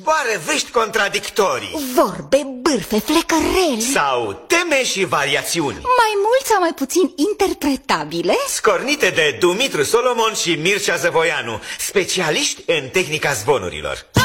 zboară vești contradictorii. Vorbe, bârfe, flecăreli. Sau teme și variațiuni. Mai mult sau mai puțin interpretabile. Scornite de Dumitru Solomon și Mircea Zăvoianu, specialiști în tehnica zvonurilor.